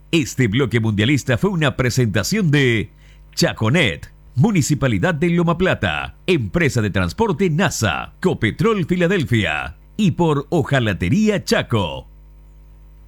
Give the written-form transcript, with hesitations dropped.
Este bloque mundialista fue una presentación de Chaconet, Municipalidad de Loma Plata, Empresa de Transporte NASA, Copetrol Filadelfia y por Hojalatería Chaco.